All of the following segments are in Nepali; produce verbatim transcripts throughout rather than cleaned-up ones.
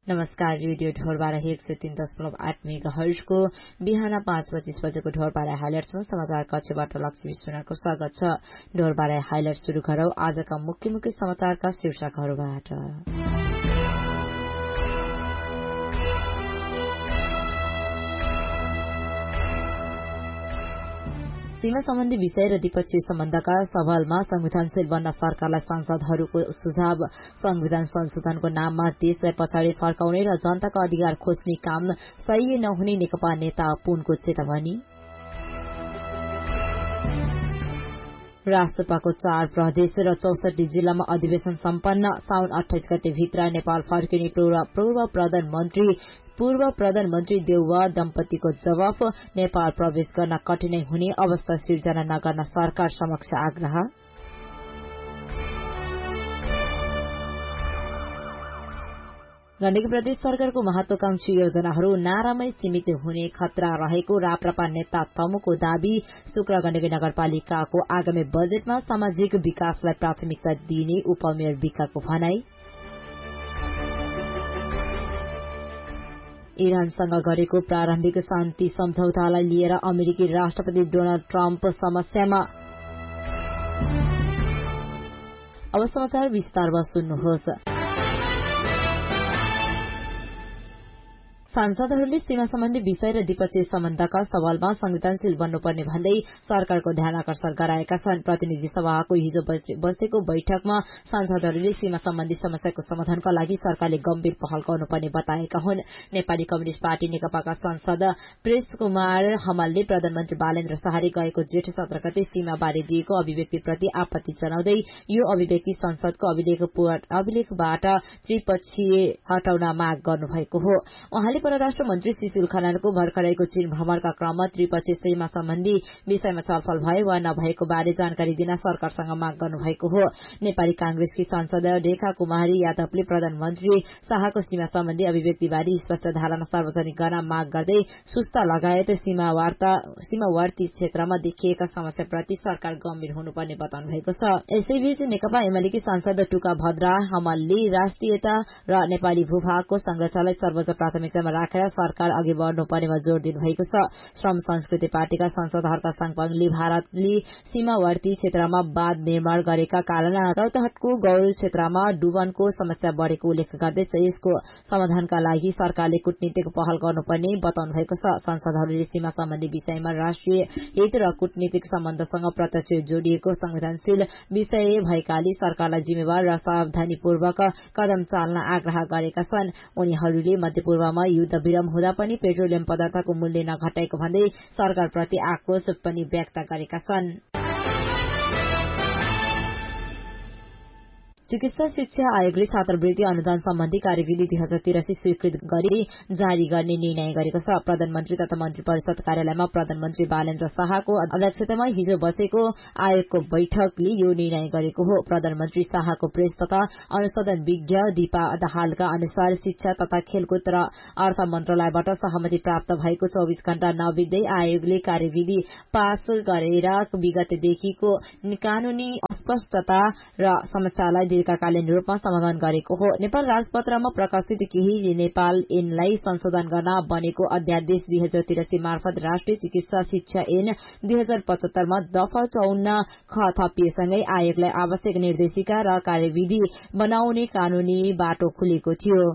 नमस्कार। रेडियो ढोरबारा एक सय तीन दशमलव आठ मेगा हर्जको बिहान पाँच पच्चीस बजेको ढोरबारा हाइलाइट्समा समाचार कक्षबाट लक्ष्मी सुनारको स्वागत छ। ढोरबारा हाइलाइट शुरू गरौं आजका मुख्य मुख्य समाचारका शीर्षकहरूबाट। सीमा सम्बन्धी विषय र द्विपक्षीय सम्बन्धका सवालमा संविधानशील बन्न सरकारलाई सांसदहरूको सुझाव। संविधान संशोधनको नाममा देशलाई पछाडि फर्काउने र जनताको अधिकार खोज्ने काम सही नहुने नेकपा नेता पुनको चेतावनी। राष्ट्रपाको चार प्रदेश र चौसठी जिल्लामा अधिवेशन सम्पन्न। साउन अठाइस गते भित्र नेपाल फर्किने पूर्व प्रधानमन्त्री पूर्व प्रधानमन्त्री देउवा दम्पतिको जवाफ। नेपाल प्रवेश गर्न कठिनाई हुने अवस्था सिर्जना नगर्न सरकार समक्ष आग्रह। गण्डकी प्रदेश सरकारको महत्वाकांक्षी योजनाहरू नारामै सीमित हुने खतरा रहेको राप्रपा नेता तमुको दावी। शुक्र गण्डकी नगरपालिकाको आगामी बजेटमा सामाजिक विकासलाई प्राथमिकता दिने उपमेयर विकाको भनाई। इरानसँग गरेको प्रारम्भिक शान्ति सम्झौतालाई लिएर अमेरिकी राष्ट्रपति डोनाल्ड ट्रम्प समस्यामा। अब समाचार विस्तारमा सुन्नुहोस्। सांसदहरूले सीमा सम्बन्धी विषय र द्विपक्षीय सम्बन्धका सवालमा संवेदनशील बन्नुपर्ने भन्दै सरकारको ध्यान आकर्षण गराएका छन्। प्रतिनिधि सभाको हिजो बसेको बैठकमा सांसदहरूले सीमा सम्बन्धी समस्याको समाधानका लागि सरकारले गम्भीर पहल गर्नुपर्ने बताएका हुन्। नेपाली कम्युनिष्ट पार्टी नेकपाका सांसद प्रेस कुमार हमालले प्रधानमन्त्री बालेन्द्र शाहले गएको जेठ सत्र गते सीमाबारे दिएको अभिव्यक्तिप्रति आपत्ति जनाउँदै यो अभिव्यक्ति संसदको अभिलेखबाट त्रिपक्षीय हटाउन माग गर्नुभएको हो। उहाँले परराष्ट्र मन्त्री सुशील खनालको भर्खरैको चीन भ्रमणका क्रममा त्रिपक्षीय सीमा सम्बन्धी विषयमा छलफल भयो वा नभएको बारे जानकारी दिन सरकारसँग माग गर्नुभएको हो। नेपाली कांग्रेसकी सांसद रेखा कुमारी यादवले प्रधानमन्त्री शाहको सीमा सम्बन्धी अभिव्यक्तिबारे स्पष्ट धारणा सार्वजनिक गर्न माग गर्दै सुस्ता लगायत सीमावर्ती क्षेत्रमा देखिएका समस्याप्रति सरकार गम्भीर हुनुपर्ने बताउनु भएको छ। यसैबीच नेकपा एमालेकी सांसद टुका भद्रा हमालले राष्ट्रियता र नेपाली भूभागको संरक्षणलाई सर्वोच्च प्राथमिकतामा राखेर सरकार अघि बढ़नुपर्नेमा जोड़ दिनुभएको छ। श्रम संस्कृति पार्टीका सांसद हर्का साङपाङले भारतले सीमावर्ती क्षेत्रमा बाँध निर्माण गरेका कारण रौतहटको गौर क्षेत्रमा डुबनको समस्या बढ़ेको उल्लेख गर्दै यसको समाधानका लागि सरकारले कूटनीतिक पहल गर्नुपर्ने बताउनु भएको छ। सांसदहरूले सीमा सम्बन्धी विषयमा राष्ट्रिय हित र कूटनीतिक सम्बन्धसँग प्रत्यक्ष जोडिएको संवेदनशील विषय भएकाले सरकारलाई जिम्मेवार र सावधानीपूर्वक कदम चाल्न आग्रह गरेका छन्। उनीहरूले मध्यपूर्वमा युद्ध विराम हुँदा पनि पेट्रोलियम पदार्थको मूल्य नघटाएको भन्दै सरकारप्रति आक्रोश पनि व्यक्त गरेका छन्। चिकित्सा शिक्षा आयोगले छात्रवृत्ति अनुदान सम्बन्धी कार्यविधि दुई हजार तिरासी स्वीकृत गरी जारी गर्ने निर्णय गरेको छ। प्रधानमन्त्री तथा मन्त्री परिषद कार्यालयमा प्रधानमन्त्री बालेन्द्र शाहको अध्यक्षतामा हिजो बसेको आयोगको बैठकले यो निर्णय गरेको हो। प्रधानमन्त्री शाहको प्रेस तथा अनुसन्धान विज्ञ दीपा दाहालका अनुसार शिक्षा तथा खेलकुद र अर्थ मन्त्रालयबाट सहमति प्राप्त भएको चौविस घण्टा नबित्दै आयोगले कार्यविधि पास गरेर विगतदेखिको कानूनी अस्पष्टता र समस्यालाई दीर्घकालीन रूपमा समाधान गरेको हो। नेपाल राजपत्रमा प्रकाशित केही नेपाल ऐनलाई संशोधन गर्न बनेको अध्यादेश दुई हजार तिरासी मार्फत राष्ट्रिय चिकित्सा शिक्षा ऐन दुई हजार पचहत्तरमा दफा चौन्न ख थपिएसँगै आयोगलाई आवश्यक निर्देशिका र कार्यविधि बनाउने कानूनी बाटो खुलेको थियो।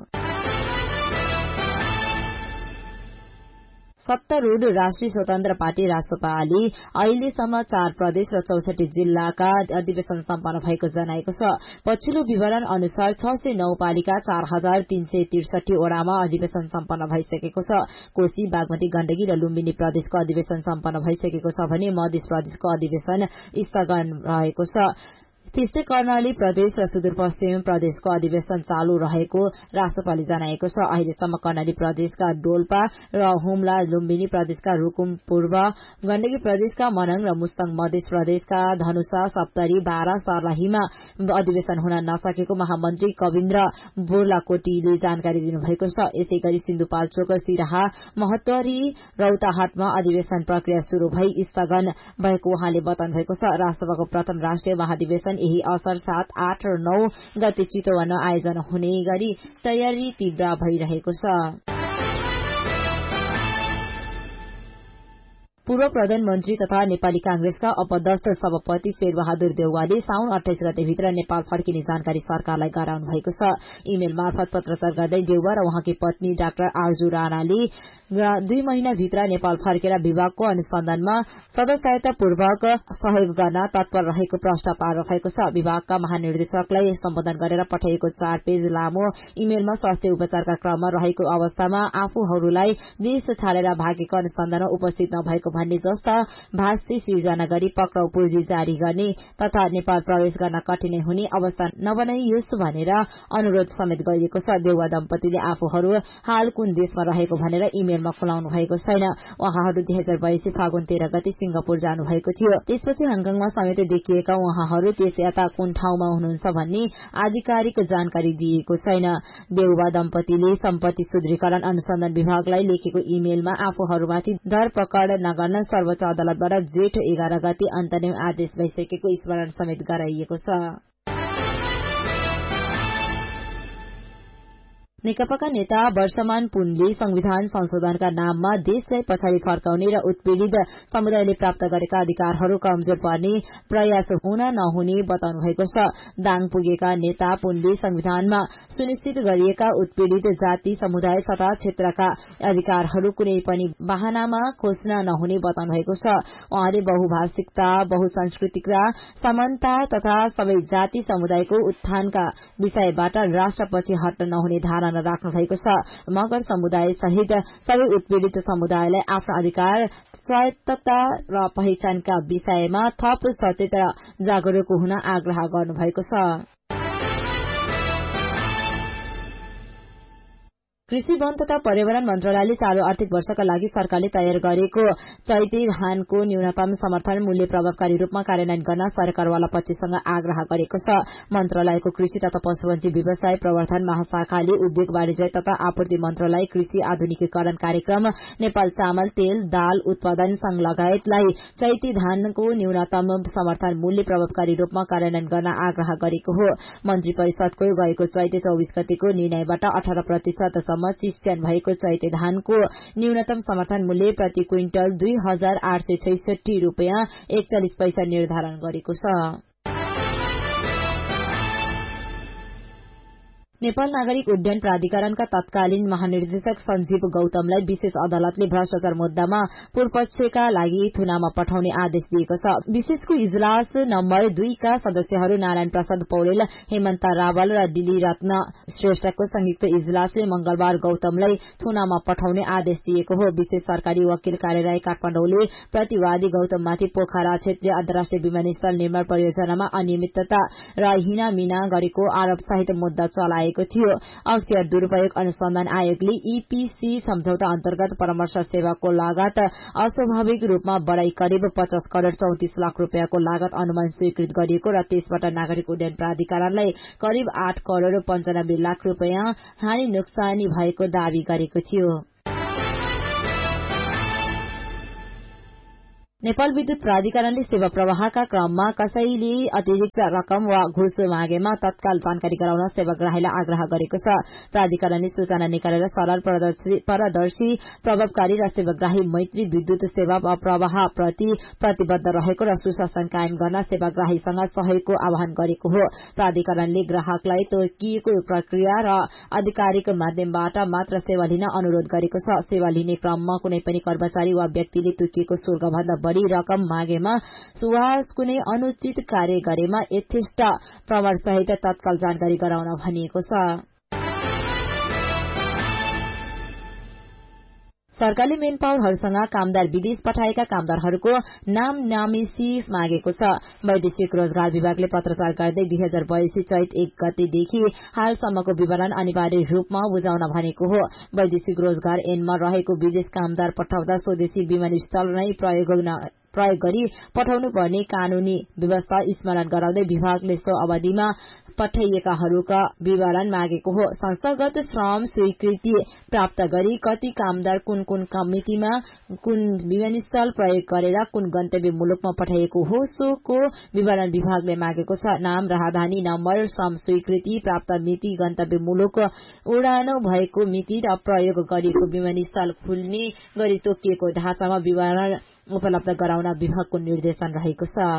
सत्तारूढ़ राष्ट्रिय स्वतन्त्र पार्टी राष्ट्रपाले अहिलेसम्म चार प्रदेश र चौसठी जिल्लाका अधिवेशन सम्पन्न भएको जनाएको छ। पछिल्लो विवरण अनुसार छ सय नौ पालिका चार हजार तीन सय त्रिसठी वडामा अधिवेशन सम्पन्न भइसकेको छ। कोशी बागमती गण्डकी र लुम्बिनी प्रदेशको अधिवेशन सम्पन्न भइसकेको छ भने मध्य प्रदेशको अधिवेशन स्थगन रहेको छ। त्यस्तै कर्णाली प्रदेश र सुदूरपश्चिम प्रदेशको अधिवेशन चालू रहेको राष्ट्रपाले जनाएको छ। अहिलेसम्म कर्णाली प्रदेशका डोल्पा र हुम्ला, लुम्बिनी प्रदेशका रुकुम पूर्व, गण्डकी प्रदेशका मनङ र मुस्ताङ, मध्य प्रदेशका धनुषा, सप्तरी, बारा, सर्लाहीमा अधिवेशन हुन नसकेको महामन्त्री कविन्द्र बोर्लाकोटीले जानकारी दिनुभएको छ। यसैगरी सिन्धुपाल्चोक, सिराहा, महोत्तरी, रौताहाटमा अधिवेशन प्रक्रिया शुरू भई स्थगन भएको उहाँले बताउनु भएको छ। राष्ट्रसभाको प्रथम राष्ट्रिय महाधिवेशन यही असर सात आठ र नौ गते चितवनमा आयोजना हुने गरी तयारी तीव्र भइरहेको छ। पूर्व प्रधानमन्त्री तथा नेपाली कांग्रेसका अपदस्थ सभापति शेरबहादुर देउवाले साउन अठाइस गते भित्र नेपाल फर्किने जानकारी सरकारलाई गराउनु भएको छ। इमेल मार्फत पत्रचार गर्दै देउवा र उहाँकी पत्नी डाक्टर आरजु राणाले दुई महिना भित्र नेपाल फर्केर विभागको अनुसन्धानमा सदस्यतापूर्वक सहयोग गर्न तत्पर रहेको प्रश्न पार्नु भएको छ। विभागका महानिर्देशकलाई सम्बोधन गरेर पठाइएको चार पेज लामो इमेलमा स्वास्थ्य उपचारका क्रममा रहेको अवस्थामा आफूहरूलाई देश छाडेर भागेको अनुसन्धानमा उपस्थित नभएको भन्ने जस्ता भाष्य सिर्जना गरी पक्राउ पूर्जी जारी गर्ने तथा नेपाल प्रवेश गर्न कठिनै हुने अवस्था नबनाइयोस् भनेर अनुरोध समेत गरिएको छ। देउवा दम्पतिले आफूहरू हाल कुन देशमा रहेको भनेर इमेलमा खुलाउनु भएको छैन। उहाँहरू दुई हजार बाइस फागुन तेह्र गते सिंगापुर जानुभएको थियो। त्यसपछि हङकङमा समेत देखिएका उहाँहरू त्यस यता कुन ठाउँमा हुनुहुन्छ भन्ने आधिकारिक जानकारी दिएको छैन। देउवा दम्पतिले सम्पत्ति शुद्धिकरण अनुसन्धान विभागलाई लेखेको इमेलमा आफूहरूमाथि धरपकड नगर्न सर्वोच्च अदालतबाट जेठ एघार गते अन्तरिम आदेश भइसकेको स्मरण समेत गराइएको छ। नेकपाका नेता वर्षमान पुनले संविधान संशोधनका नाममा देशलाई पछाडि फर्काउने र उत्पीड़ित समुदायले प्राप्त गरेका अधिकारहरू कमजोर पर्ने प्रयास हुन नहुने बताउनु भएको छ। दाङ पुगेका नेता पुनले संविधानमा सुनिश्चित गरिएका उत्पीड़ित जाति समुदाय तथा क्षेत्रका अधिकारहरू कुनै पनि बहानामा खोज्न नहुने बताउनु भएको छ। उहाँले बहुभाषिकता बहुसांस्कृतिकता समानता तथा सबै जाति समुदायको उत्थानका विषयबाट राष्ट्रपछि हट्न नहुने धारणा राख्नु भएको छ। मगर समुदाय सहित सबै उत्पीड़ित समुदायलाई आफ्नो अधिकार स्वायत्तता र पहिचानका विषयमा थप सचेत र जागरूक हुन आग्रह गर्नुभएको छ। कृषि वन तथा पर्यावरण मन्त्रालयले चालू आर्थिक वर्षका लागि सरकारले तयार गरेको चैते धानको न्यूनतम समर्थन मूल्य प्रभावकारी रूपमा कार्यान्वयन गर्न सरकारवाला पक्षसँग आग्रह गरेको छ। मन्त्रालयको कृषि तथा पशुपन्छी व्यवसाय प्रवर्धन महाशाखाले उद्योग वाणिज्य तथा आपूर्ति मन्त्रालय कृषि आधुनिकीकरण कार्यक्रम नेपाल चामल तेल दाल उत्पादन संघ लगायतलाई चैते धानको न्यूनतम समर्थन मूल्य प्रभावकारी रूपमा कार्यान्वयन गर्न आग्रह गरेको हो। मन्त्री परिषदको गएको चैते चौबिस गतेको निर्णयबाट अठार प्रतिशत चिस्यान भएको चैते धानको न्यूनतम समर्थन मूल्य प्रति क्विन्टल दुई हजार आठ सय छैसठी रूपियाँ एकचालिस पैसा निर्धारण गरेको छ। नेपाल नागरिक उड्डयन प्राधिकरणका तत्कालीन महानिर्देशक सञ्जीव गौतमलाई विशेष अदालतले भ्रष्टाचार मुद्दामा पूर्वपक्षका लागि थुनामा पठाउने आदेश दिएको छ। विशेषको इजलास नम्बर दुईका सदस्यहरू नारायण प्रसाद पौडेल हेमन्त रावल र दिली रत्न श्रेष्ठको संयुक्त इजलासले मंगलबार गौतमलाई थुनामा पठाउने आदेश दिएको हो। विशेष सरकारी वकिल कार्यालय काठमाडौँले प्रतिवादी गौतममाथि पोखरा क्षेत्रीय अन्तर्राष्ट्रिय विमानस्थल निर्माण परियोजनामा अनियमितता र हिनामिना गरेको आरोप सहित मुद्दा चलाए थियो। अख्तियार दुरूपयोग अनुसन्धान आयोगले ईपीसी सम्झौता अन्तर्गत परामर्श सेवाको लागत अस्वाभाविक रूपमा बढ़ाई करिब पचास करोड़ चौतिस लाख रूपियाँको लागत अनुमान स्वीकृत गरिएको र त्यसबाट नागरिक उड्डयन प्राधिकरणलाई करिब आठ करोड़ पञ्चानब्बे लाख रूपियाँ हानि नोक्सानी भएको दावी गरेको थियो। नेपाल विद्युत प्राधिकरणले सेवा प्रवाहका क्रममा कसैले अतिरिक्त रकम वा घुस मागेमा तत्काल जानकारी गराउन सेवाग्राहीलाई आग्रह गरेको छ। प्राधिकरणले सूचना निकालेर सरल पारदर्शी प्रभावकारी र सेवाग्राही मैत्री विद्युत सेवा प्रवाह प्रति प्रतिबद्ध रहेको र सुशासन कायम गर्न सेवाग्राहीसँग सहयोगको आह्वान गरेको हो। प्राधिकरणले ग्राहकलाई तोकिएको प्रक्रिया र आधिकारिक माध्यमबाट मात्र सेवा लिन अनुरोध गरेको छ। सेवा लिने क्रममा कुनै पनि कर्मचारी वा व्यक्तिले तोकिएको शुल्कभन्दा बढ़ी रकम मागेमा वा कुनै अनुचित कार्य गरेमा यथेष्ट प्रमाण सहित तत्काल जानकारी गराउन भनिएको छ। सरकारले मेन पावरहरूसँग कामदार विदेश पठाएका कामदारहरूको नाम नामेसी मागेको छ। वैदेशिक रोजगार विभागले पत्रचार गर्दै दुई हजार बयासी चैत एक गतेदेखि हालसम्मको विवरण अनिवार्य रूपमा बुझाउन भनेको हो। वैदेशिक रोजगार ऐनमा रहेको विदेश कामदार पठाउँदा स्वदेशी विमानस्थल नै प्रयोग प्रयोग गरी पठाउनु पर्ने कानूनी व्यवस्था स्मरण गराउँदै विभागले सो अवधिमा पठाइएकाहरूका विवरण मागेको हो। संस्थागत श्रम स्वीकृति प्राप्त गरी कति कामदार कुन कुन कमिटिमा कुन विमानस्थल प्रयोग गरेर कुन गन्तव्य मुलुकमा पठाइएको हो सोको विवरण विभागले मागेको छ। नाम, राहदानी नम्बर, श्रम स्वीकृति प्राप्त मिति, गन्तव्य मुलुक, उडान भएको मिति र प्रयोग गरिएको विमानस्थल खुल्ने गरी तोकिएको ढाँचामा विवरण उपलब्ध गराउन विभागको निर्देशन रहेको छ।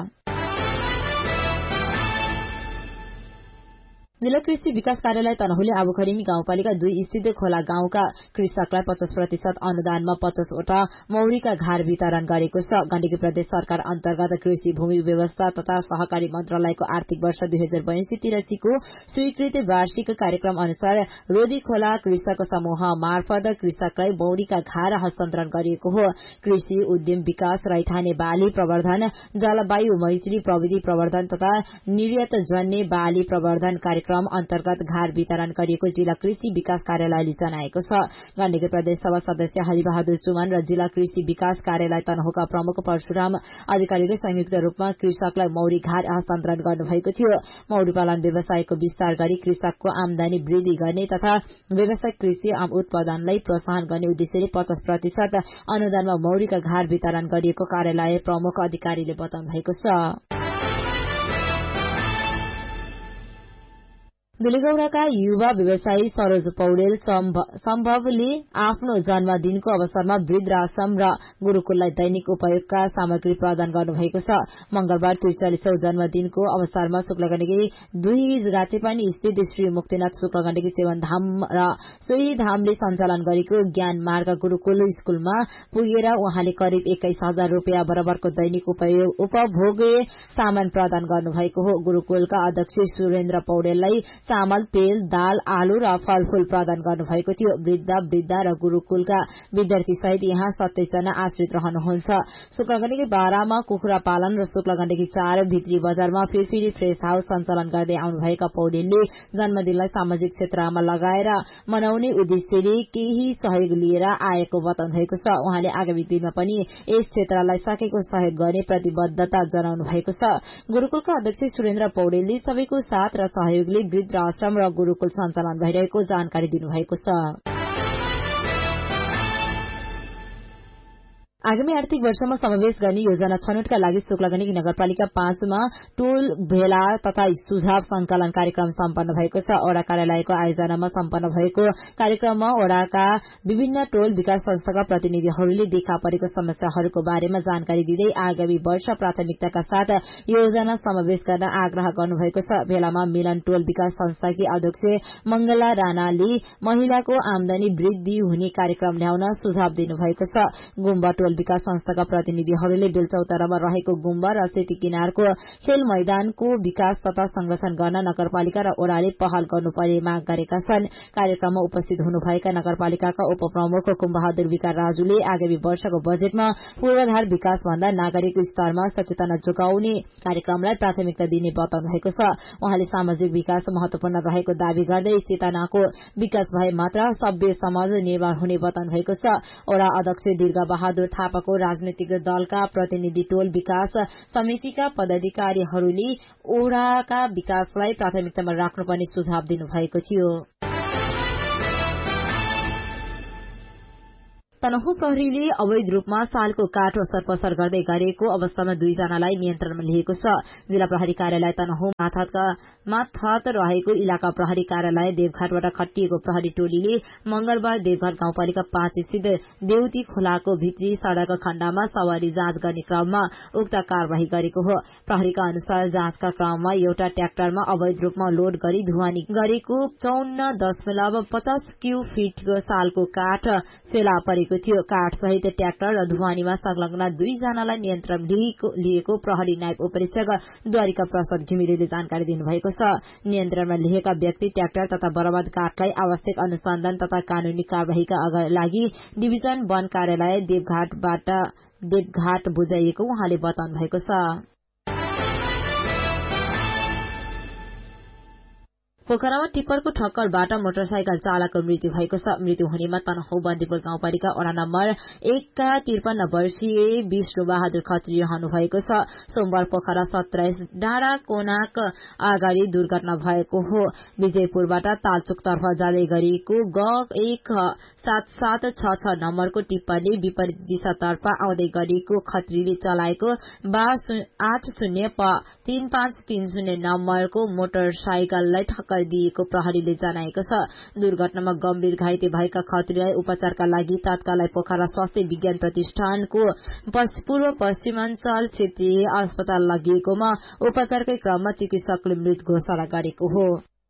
जिल्ला कृषि विकास कार्यालय तनहुले आबुखरिमी गाउँपालिका दुई स्थित खोला गाउँका कृषकलाई पचास प्रतिशत अनुदानमा पचासवटा मौरीका घर वितरण गरेको छ। गण्डकी प्रदेश सरकार अन्तर्गत कृषि भूमि व्यवस्था तथा सहकारी मन्त्रालयको आर्थिक वर्ष दुई हजार बयासी तिरासीको स्वीकृत वार्षिक कार्यक्रम अनुसार रोदी खोला कृषक समूह मार्फत कृषकलाई मौरीका घर हस्तान्तरण गरिएको हो। कृषि उद्यम विकास, रैथाने बाली प्रवर्धन, जलवायु मैत्री प्रविधि प्रवर्धन तथा निर्यातजन्य बाली प्रवर्धन कार्यक्रम अन्तर्गत घर वितरण गरिएको जिल्ला कृषि विकास कार्यालयले जनाएको छ। गण्डकी प्रदेश सभा सदस्य हरिबहादुर चुमान र जिल्ला कृषि विकास कार्यालय तनहुका प्रमुख परशुराम अधिकारीले संयुक्त रूपमा कृषकलाई मौरी घर हस्तान्तरण गर्नुभएको थियो। मौरी पालन व्यवसायको विस्तार गरी कृषकको आमदानी वृद्धि गर्ने तथा व्यावसायिक कृषि उत्पादनलाई प्रोत्साहन गर्ने उद्देश्यले पचास प्रतिशत अनुदानमा मौरीका घर वितरण गरिएको कार्यालय प्रमुख अधिकारीले बताउनु भएको छ। दुलेगौड़ाका युवा व्यवसायी सरोज पौडेल सम्भवले आफ्नो जन्मदिनको अवसरमा वृद्धाश्रम र गुरूकुललाई दैनिक उपयोगका सामग्री प्रदान गर्नुभएको छ। मंगलबार त्रिचालिसौं जन्मदिनको अवसरमा शुक्लगण्डकी दुई गाछेपानी स्थित श्री मुक्तिनाथ शुक्लगण्डकी सेवनधाम र सोही धामले सञ्चालन गरेको ज्ञान मार्ग गुरूकुल स्कूलमा पुगेर उहाँले करिब एक्काइस हजार रूपियाँ बराबरको दैनिक उपभोग्य सामान प्रदान गर्नुभएको हो। गुरूकुलका अध्यक्ष सुरेन्द्र पौडेललाई चामल, तेल, दाल, आलु र फलफूल प्रदान गर्नुभएको थियो। वृद्ध वृद्धा र गुरूकुलका विद्यार्थी सहित यहाँ सत्ताइस जना आश्रित रहनुहुन्छ। शुक्लगण्डकी बाह्रमा कुखुरा पालन र शुक्लगण्डकी चार भित्री बजारमा फिरफिरी फ्रेश हाउस सञ्चालन गर्दै आउनुभएका पौडेलले जन्मदिनलाई सामाजिक क्षेत्रमा लगाएर मनाउने उद्देश्यले केही सहयोग लिएर आएको बताउनु भएको छ। उहाँले आगामी दिनमा पनि यस क्षेत्रलाई सकेको सहयोग गर्ने प्रतिबद्धता जनाउनु भएको छ। गुरूकुलका अध्यक्ष सुरेन्द्र पौडेलले सबैको साथ र सहयोगले वृद्धाश्रम र गुरूकुल सञ्चालन भइरहेको जानकारी दिनुभएको छ। आगामी आर्थिक वर्षमा समावेश गर्ने योजना छनौटका लागि शुक्लगण्डकी नगरपालिका पाँचमा टोल भेला तथा सुझाव संकलन कार्यक्रम सम्पन्न भएको छ। ओडा कार्यालयको आयोजनामा सम्पन्न भएको कार्यक्रममा ओडाका विभिन्न टोल विकास संस्थाका प्रतिनिधिहरूले देखा परेको समस्याहरूको बारेमा जानकारी दिँदै आगामी वर्ष प्राथमिकताका साथ योजना समावेश गर्न आग्रह गर्नुभएको छ। भेलामा मिलन टोल विकास संस्थाकी अध्यक्ष मंगला राणाले महिलाको आमदानी वृद्धि हुने कार्यक्रम ल्याउन सुझाव दिनुभएको छ। गुम्बा टोल विकास संस्थाका प्रतिनिधिहरूले बेलचौतारामा रहेको गुम्बा र सेती किनारको खेल मैदानको विकास तथा संरक्षण गर्न नगरपालिका र ओडाले पहल गर्नुपर्ने माग गरेका छन्। कार्यक्रममा उपस्थित हुनुभएका नगरपालिकाका उपप्रमुख कुम्बहादुर विकार राजुले आगामी वर्षको बजेटमा पूर्वाधार विकास भन्दा नागरिक स्तरमा सचेतना जोगाउने कार्यक्रमलाई प्राथमिकता दिने बताउनु भएको छ। उहाँले सामाजिक विकास महत्वपूर्ण रहेको दावी गर्दै चेतनाको विकास भए मात्र सभ्य समाज निर्माण हुने बताउनु भएको छ। ओडा अध्यक्ष दीर्घ बहादुर थापाको राजनैतिक दलका प्रतिनिधि टोल विकास समितिका पदाधिकारीहरूले ओडाका विकासलाई प्राथमिकतामा राख्नुपर्ने सुझाव दिनुभएको थियो। तनहु प्रहरीले अवैध रूपमा सालको काठ ओसर पसर गर्दै गरेको अवस्थामा दुईजनालाई नियन्त्रणमा लिएको छ। जिल्ला प्रहरी कार्यालय तनहु माथत रहेको इलाका प्रहरी कार्यालय देवघाटबाट खटिएको प्रहरी टोलीले मंगलबार देवघाट गाउँपालिका पाँच स्थित देउती खोलाको भित्री सड़क खण्डमा सवारी जाँच गर्ने क्रममा उक्त कार्यवाही गरेको हो। प्रहरीका अनुसार जाँचका क्रममा एउटा ट्र्याक्टरमा अवैध रूपमा लोड गरी ढुवानी गरेको चौन्न दशमलव पचास क्यू फिटको सालको काठ फेला परेको थियो। काठ सहित ट्र्याक्टर र ढुवानीमा संलग्न दुईजनालाई नियन्त्रण लिएको प्रहरी नायब उपरीक्षक द्वारिका प्रसाद घिमिरेले जानकारी दिनुभएको छ। नियन्त्रणमा लिएका व्यक्ति ट्र्याक्टर तथा बरामद काठलाई आवश्यक अनुसन्धान तथा कानूनी कार्यवाहीका लागि डिभिजन वन कार्यालय देवघाटबाट देवघाट बुझाइएको उहाँले बताउनु भएको छ। पोखरामा टिप्परको ठक्करबाट मोटरसाइकल चालकको मृत्यु भएको छ। मृत्यु हुनेमा तनहुँ बन्दीपुर गाउँपालिका वडा नम्बर एकका त्रिपन्न वर्षीय विष्णु बहादुर खत्री रहनु भएको छ। सोमबार पोखरा सत्ताइस डाँडा कोनाक अगाडि दुर्घटना भएको हो। विजयपुरबाट तालचोकतर्फ जाँदै गरेको ग एक सात सात छ छ नम्बरको टिप्परले विपरीत दिशातर्फ आउँदै गरेको खत्रीले चलाएको बा आठ शून्य प तीन पाँच तीन शून्य नम्बरको मोटरसाइकललाई ठक्कर दिएको प्रहरीले जनाएको छ। दुर्घटनामा गम्भीर घाइते भएका खत्रीलाई उपचारका लागि तत्कालै पोखरा स्वास्थ्य विज्ञान प्रतिष्ठानको पूर्व पश्चिमाञ्चल क्षेत्रीय अस्पताल लगिएकोमा उपचारकै क्रममा चिकित्सकले मृत घोषणा गरेको हो।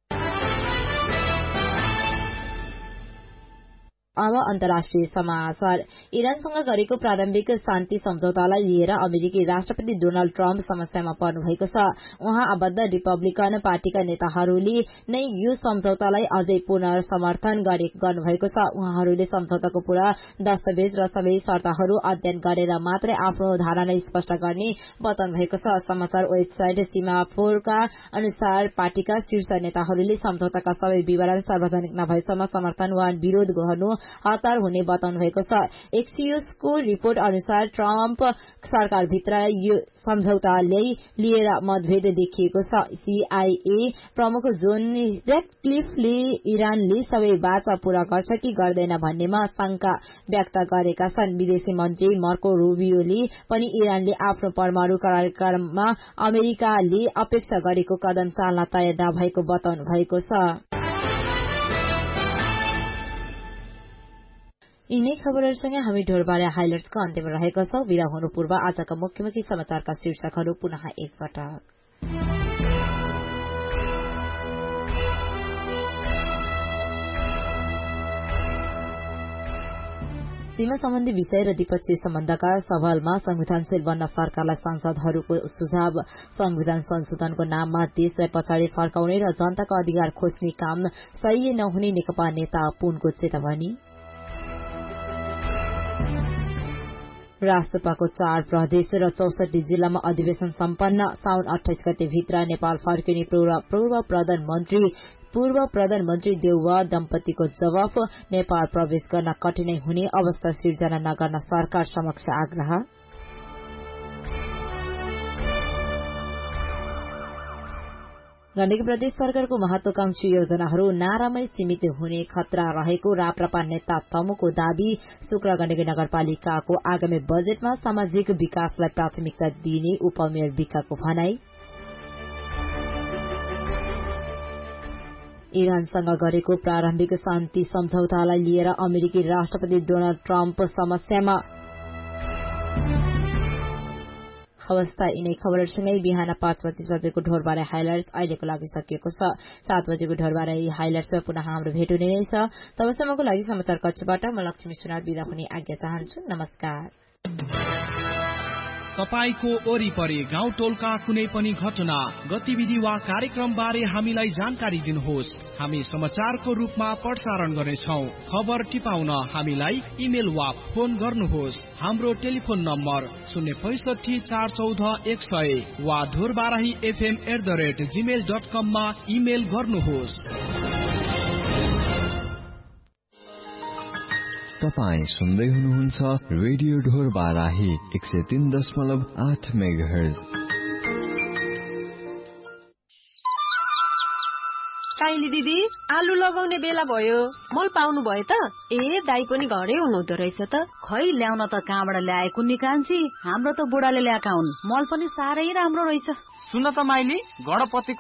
अब अन्तर्राष्ट्रिय समाचार। इरानसँग गरेको प्रारम्भिक शान्ति सम्झौतालाई लिएर अमेरिकी राष्ट्रपति डोनाल्ड ट्रम्प समस्यामा पर्नु भएको छ। उहाँ आबद्ध रिपब्लिकन पार्टीका नेताहरूले नै यो सम्झौतालाई अझै पुनर्समर्थन गर्नुभएको छ। उहाँहरूले सम्झौताको पूरा दस्तावेज र सबै शर्तहरू अध्ययन गरेर मात्रै आफ्नो धारणा स्पष्ट गर्ने बताउनु भएको छ। समाचार वेबसाइट सीमाफोरका अनुसार पार्टीका शीर्ष नेताहरूले सम्झौताका सबै विवरण सार्वजनिक नभएसम्म समर्थन वा विरोध गर्नु हतार हुने बताउनु भएको छ। एक्सियोसको रिपोर्ट अनुसार ट्रम्प सरकारभित्र यो सम्झौताले लिएर मतभेद देखिएको छ। सीआईए प्रमुख जोन रेडक्लिफले इरानले सबै बाचा पूरा गर्छ कि गर्दैन भन्नेमा शंका व्यक्त गरेका छन्। विदेशी मन्त्री मार्को रूबियोले पनि इरानले आफ्नो परमाणु कार्यक्रममा अमेरिकाले अपेक्षा गरेको कदम चाल्न तयार नभएको बताउनु भएको छ। यिनै खबरहरूसँगै हामी ढोरबारे हाइलाइट्सको अन्त्यमा रहेका छौं। विदा हुनु पूर्व आजका मुख्य मुख्य समाचारका शीर्षकहरू पुनः एकपटक। सीमा सम्बन्धी विषय र द्विपक्षीय सम्बन्धका सवालमा संविधानशील बन्न सरकारलाई सांसदहरूको सुझाव। संविधान संशोधनको नाममा देशलाई पछाडि फर्काउने र जनताको अधिकार खोज्ने काम सही नहुने नेकपा नेता पुनको चेतावनी। राष्ट्रपतिको चार प्रदेश र चौसठी जिल्लामा अधिवेशन सम्पन्न। साउन अठाइस गते भित्र नेपाल फर्किने पूर्व प्रधानमन्त्री पूर्व प्रधानमन्त्री देउवा दम्पतिको जवाफ। नेपाल प्रवेश गर्न कठिनाई हुने अवस्था सिर्जना नगर्न सरकार समक्ष आग्रह। गण्डकी प्रदेश सरकारको महत्वाकांक्षी योजनाहरू नारामै सीमित हुने खतरा रहेको राप्रपा नेता तमुको दावी। शुक्र गण्डकी नगरपालिकाको आगामी बजेटमा सामाजिक विकासलाई प्राथमिकता दिने उपमेयर विकाको भनाई। इरानसँग गरेको प्रारम्भिक शान्ति सम्झौतालाई लिएर अमेरिकी राष्ट्रपति डोनाल्ड ट्रम्प समस्यामा। अवस्था यिनै खबरहरूसँगै बिहान पाँच बजी बजेको ढोरबारे हाइलाइट्स अहिलेको लागि सकिएको छ। सात बजेको ढोरबारे हाइलाइट्समा पुनः हाम्रो भेट हुने नै छ। तबसम्मको लागि समाचार कक्षबाट म लक्ष्मी सुनार बिदा हुने आज्ञा चाहन्छु। नमस्कार। तपाईको वरिपरि गाउँ टोलका कुनै पनि घटना गतिविधि वा कार्यक्रम बारे हामीलाई जानकारी दिनुहोस्। हामी समाचारको रूपमा प्रसारण गर्नेछौँ। खबर टिपाउन हामीलाई इमेल वा फोन गर्नुहोस्। हाम्रो टेलिफोन नम्बर शून्य पैसठी चार चौध एक सय वा Dhorbarahi FM at the rate Gmail dot कममा इमेल गर्नुहोस्। तपाईँ सुन्दै हुनुहुन्छ रेडियो ढोरबाराही एक सय तीन दशमलव आठ मेगाहर्ज। काइली दिदी आलु लगाउने बेला भयो, मल पाउनु भयो त? ए दाई पनि घरै हुनुहुँदो रहेछ त। खै ल्याउन त कहाँबाट ल्याएको नि कान्छी, हाम्रो त बुढाले ल्याएका हुन्। मल पनि साह्रै राम्रो रहेछ। सुन त माइली, गणपतिको